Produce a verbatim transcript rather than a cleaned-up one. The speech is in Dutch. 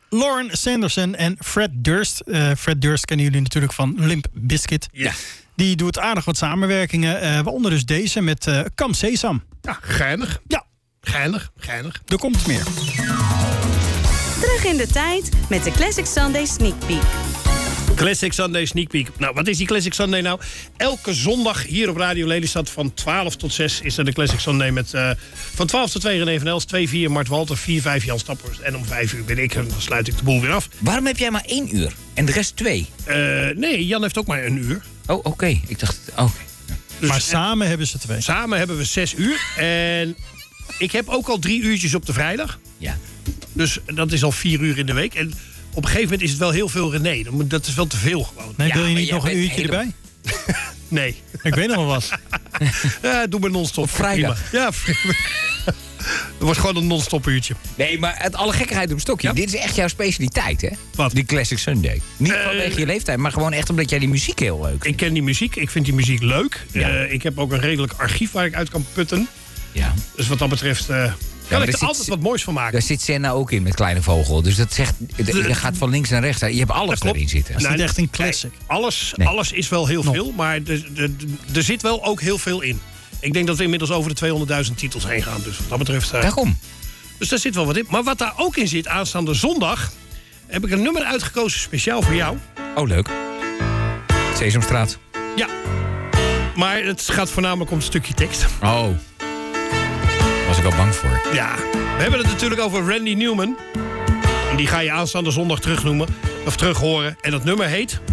Lauren Sanderson en Fred Durst. Uh, Fred Durst kennen jullie natuurlijk van Limp Bizkit. Ja. Die doet aardig wat samenwerkingen. Uh, waaronder dus deze met uh, Kam Sesam. Ja, geinig. Ja. Geinig, geinig. Er komt meer. Terug in de tijd met de Classic Sunday Sneak Peek. Classic Sunday Sneak Peek. Nou, wat is die Classic Sunday nou? Elke zondag hier op Radio Lelystad van twaalf tot zes is er de Classic Sunday met uh, van twaalf tot twee René van Els, twee vier Mart Walter, vier vijf Jan Staphorst en om vijf uur ben ik en dan sluit ik de boel weer af. Waarom heb jij maar één uur en de rest twee? Uh, nee, Jan heeft ook maar een uur. Oh, oké. Okay. Ik dacht, oké. Okay. Dus, maar samen uh, hebben ze twee. Samen hebben we zes uur en ik heb ook al drie uurtjes op de vrijdag. Ja. Dus dat is al vier uur in de week. En op een gegeven moment is het wel heel veel René. Dat is wel te veel gewoon. Nee, ja, wil je niet nog een uurtje hele... erbij? Nee. Ik weet nog wel wat. Ja, doe maar non-stop. Op vrijdag. Prima. Ja, het wordt gewoon een non-stop uurtje. Nee, maar het alle gekkigheid op een stokje. Ja? Dit is echt jouw specialiteit, hè? Wat? Die Classic Sunday. Niet uh, vanwege je leeftijd, maar gewoon echt omdat jij die muziek heel leuk vindt. Ik ken die muziek. Ik vind die muziek leuk. Ja. Uh, ik heb ook een redelijk archief waar ik uit kan putten. Ja. Dus wat dat betreft... Uh, kan ja, ik er zit, altijd wat moois van maken. Daar zit Senna ook in met Kleine Vogel. Dus dat zegt, je gaat van links naar rechts. Je hebt alles erin zitten. Dat is niet echt een classic. Nee, alles, nee. alles is wel heel Nog. veel, maar er zit wel ook heel veel in. Ik denk dat we inmiddels over de tweehonderdduizend titels heen gaan. Dus wat dat betreft... Uh, Daarom. Dus daar zit wel wat in. Maar wat daar ook in zit, aanstaande zondag... heb ik een nummer uitgekozen speciaal voor jou. Oh, leuk. Sesamstraat. Ja. Maar het gaat voornamelijk om een stukje tekst. Oh. Was ik al bang voor. Ja. We hebben het natuurlijk over Randy Newman. En die ga je aanstaande zondag terugnoemen. Of terug horen. En dat nummer heet...